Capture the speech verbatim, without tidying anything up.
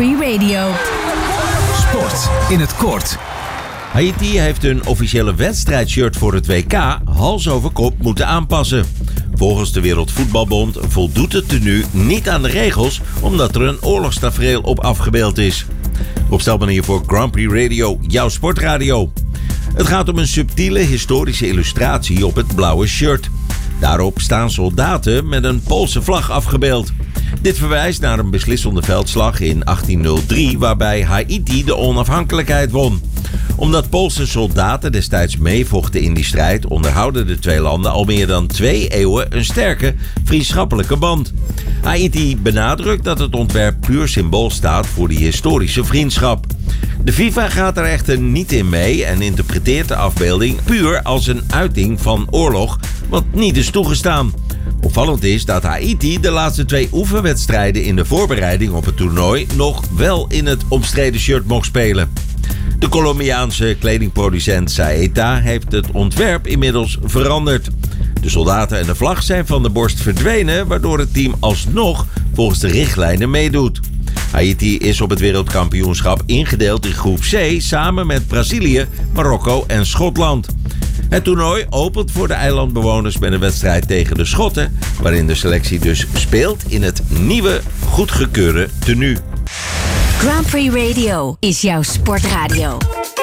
Prix Radio. Sport in het kort. Haiti heeft een officiële wedstrijdshirt voor het W K hals over kop moeten aanpassen. Volgens de Wereldvoetbalbond voldoet het tenue niet aan de regels omdat er een oorlogstafereel op afgebeeld is. Opstelmanier voor Grand Prix Radio, jouw sportradio. Het gaat om een subtiele historische illustratie op het blauwe shirt. Daarop staan soldaten met een Poolse vlag afgebeeld. Dit verwijst naar een beslissende veldslag in achttienhonderddrie waarbij Haiti de onafhankelijkheid won. Omdat Poolse soldaten destijds meevochten in die strijd onderhouden de twee landen al meer dan twee eeuwen een sterke vriendschappelijke band. Haiti benadrukt dat het ontwerp puur symbool staat voor die historische vriendschap. De FIFA gaat er echter niet in mee en interpreteert de afbeelding puur als een uiting van oorlog, wat niet is toegestaan. Opvallend is dat Haiti de laatste twee oefenwedstrijden in de voorbereiding op het toernooi nog wel in het omstreden shirt mocht spelen. De Colombiaanse kledingproducent Saeta heeft het ontwerp inmiddels veranderd. De soldaten en de vlag zijn van de borst verdwenen, waardoor het team alsnog volgens de richtlijnen meedoet. Haiti is op het wereldkampioenschap ingedeeld in groep C samen met Brazilië, Marokko en Schotland. Het toernooi opent voor de eilandbewoners met een wedstrijd tegen de Schotten, waarin de selectie dus speelt in het nieuwe, goedgekeurde tenue. Grand Prix Radio is jouw sportradio.